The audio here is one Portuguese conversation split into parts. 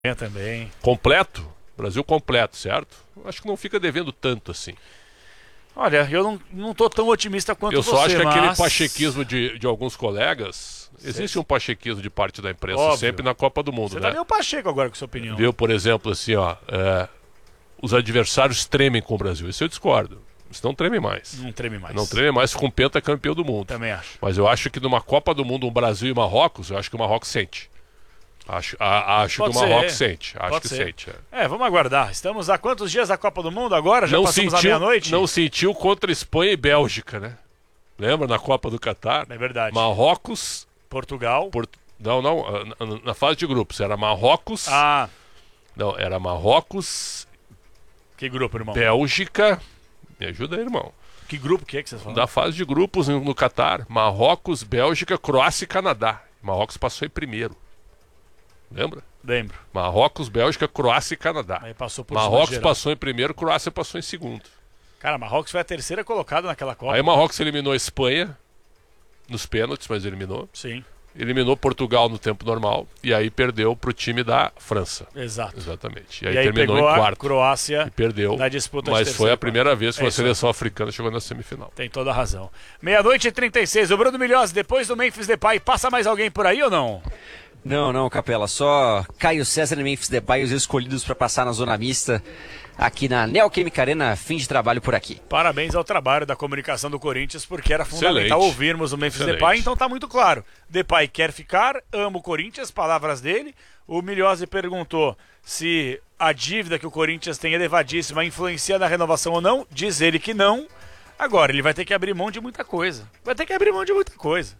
também. Completo? Brasil completo, certo? Acho que não fica devendo tanto assim. Olha, eu não tô tão otimista quanto você, Eu só acho que mas... aquele pachequismo de alguns colegas... Existe um pachequismo de parte da imprensa, Óbvio. Sempre na Copa do Mundo, Você né? tá meio pacheco agora com a sua opinião. Viu, por exemplo, assim, ó... os adversários tremem com o Brasil. Isso eu discordo. Isso não treme mais. Não treme mais. Não treme mais com o pentacampeão do mundo. Também acho. Mas eu acho que numa Copa do Mundo, um Brasil e Marrocos, eu acho que o Marrocos sente. Acho que o Marrocos sente. Acho que sente. Vamos aguardar. Estamos há quantos dias da Copa do Mundo agora? Já passamos a meia-noite? Não sentiu contra Espanha e Bélgica, né? Lembra na Copa do Catar? É verdade. Marrocos... Portugal. Não, na fase de grupos. Era Marrocos... Não, era Marrocos... Que grupo, irmão? Bélgica... Me ajuda aí, irmão. Que grupo que é que vocês falam? Da fase de grupos no Catar. Marrocos, Bélgica, Croácia e Canadá. Marrocos passou em primeiro. Lembra? Lembro. Marrocos, Bélgica, Croácia e Canadá. Aí passou por Marrocos passou em primeiro, Croácia passou em segundo. Cara, Marrocos foi a terceira colocada naquela Copa. Aí Marrocos eliminou a Espanha nos pênaltis, mas eliminou. Sim. Eliminou Portugal no tempo normal e aí perdeu pro time da França. Exato. Exatamente. E aí terminou pegou em quarto. A Croácia e perdeu. Na disputa mas de foi a primeira quarto. vez que uma seleção africana chegou na semifinal. Tem toda a razão. 00:36. O Bruno Milhozzi, depois do Memphis Depay, passa mais alguém por aí ou não? Não, Capela. Só Caio César e Memphis Depay, os escolhidos para passar na zona mista aqui na Neoquímica Arena, fim de trabalho por aqui. Parabéns ao trabalho da comunicação do Corinthians, porque era fundamental Excelente. ouvirmos o Memphis Depay, então tá muito claro. Depay quer ficar, ama o Corinthians, palavras dele. O Milhozzi perguntou se a dívida que o Corinthians tem elevadíssima influencia na renovação ou não. Diz ele que não. Agora, ele vai ter que abrir mão de muita coisa. Vai ter que abrir mão de muita coisa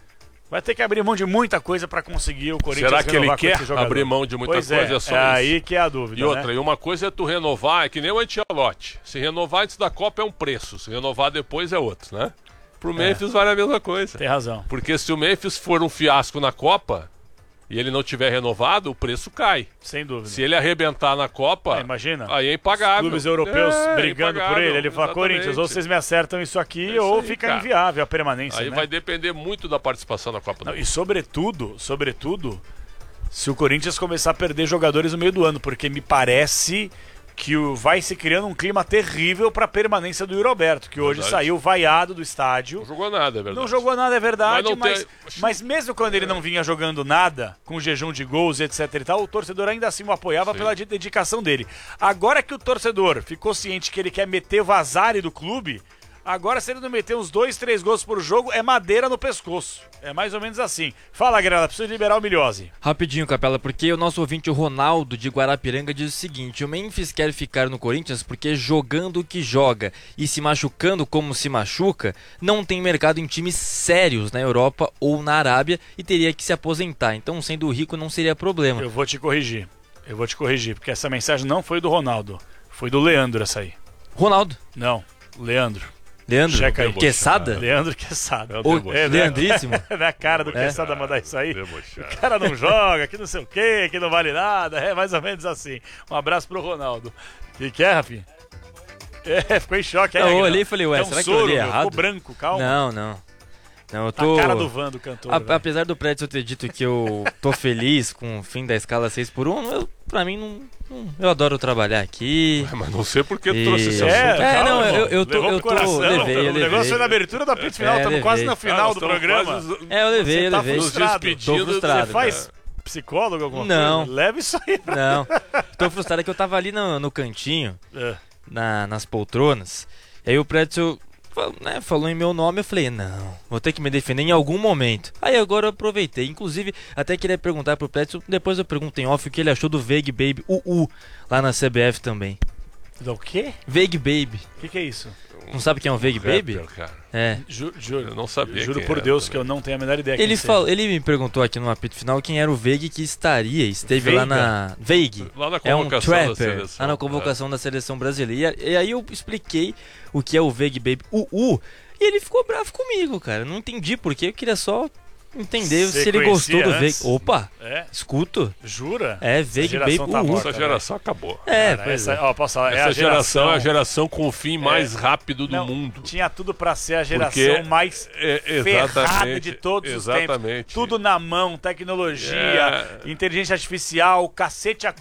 para conseguir o Corinthians. Será que ele quer com abrir mão de muita coisa? É só aí que é a dúvida. E outra, e uma coisa é tu renovar, é que nem o Ancelotti. Se renovar antes da Copa é um preço, se renovar depois é outro, né? Pro Memphis vale a mesma coisa. Tem razão. Porque se o Memphis for um fiasco na Copa e ele não tiver renovado, o preço cai. Sem dúvida. Se ele arrebentar na Copa, imagina, aí é impagável. Os clubes europeus brigando impagável, por ele. Ele fala, exatamente. Corinthians, ou vocês me acertam isso aqui, ou fica cara. inviável a permanência. Aí né? vai depender muito da participação na Copa do Mundo. E sobretudo, se o Corinthians começar a perder jogadores no meio do ano, porque me parece que vai se criando um clima terrível para a permanência do Yuri Alberto, que hoje saiu vaiado do estádio. Não jogou nada, é verdade. Não jogou nada, é verdade, mas, mas mesmo quando ele não vinha jogando nada, com jejum de gols, etc e tal, o torcedor ainda assim o apoiava pela dedicação dele. Agora que o torcedor ficou ciente que ele quer meter o vazare do clube, agora se ele não meter uns 2, 3 gols por jogo, é madeira no pescoço. É mais ou menos assim. Fala, Grela, preciso liberar o Milhozzi. Rapidinho, Capela, porque o nosso ouvinte, o Ronaldo de Guarapiranga, diz o seguinte: o Memphis quer ficar no Corinthians porque jogando o que joga e se machucando como se machuca, não tem mercado em times sérios na Europa ou na Arábia e teria que se aposentar. Então, sendo rico, não seria problema. Eu vou te corrigir, porque essa mensagem não foi do Ronaldo, foi do Leandro essa aí. Ronaldo? Não, Leandro. Leandro? Checa aí. Quesada? Leandro Quesada. Leandríssimo? É na cara do Quesada mandar isso aí. O cara não joga, que não sei o quê, que não vale nada. É mais ou menos assim. Um abraço pro Ronaldo. O que é, Rafinha? Ficou em choque. Eu olhei e falei, ué, será que eu olhei errado? Ficou branco, calma. Não, eu tô... A cara do Van, do cantor. Apesar do Prédio ter dito que eu tô feliz com o fim da escala 6x1, pra mim eu adoro trabalhar aqui. Mas não sei porque tu trouxe esse assunto. Eu levei. O negócio foi na abertura da apito final, estamos quase no final do programa. Eu levei. Tô frustrado. Você faz psicólogo alguma coisa? Não. Leva isso aí. Não. Tô frustrado que eu tava ali no cantinho, nas poltronas, e aí o Prédio falou em meu nome, eu falei, não, vou ter que me defender em algum momento. Aí agora eu aproveitei, inclusive até queria perguntar pro Prédio, depois eu pergunto em off o que ele achou do Veig Baby lá na CBF também. Do quê? Veig Baby. O que é isso? Não sabe quem é o Veig Baby? Cara. É. Eu não sabia. Juro por Deus que eu não tenho a menor ideia. Ele me perguntou aqui no apito final quem era o Veig que esteve lá na... Veig. Lá na é um convocação da trapper, seleção. lá na convocação da seleção brasileira. E aí eu expliquei o que é o Veig Baby e ele ficou bravo comigo, cara. Não entendi porquê, eu queria só entender Você se ele gostou do conhecia Veiga. Opa, É? escuto. Jura? É, Veiga e geração Baby. tá morta. Essa geração acabou. É, Cara, pois essa, é. ó, posso falar, é Essa a geração é a geração... geração com o fim mais rápido do Não, mundo. Tinha tudo pra ser a geração Porque mais ferrada de todos os tempos. exatamente. Tudo na mão, tecnologia, inteligência artificial, cacete a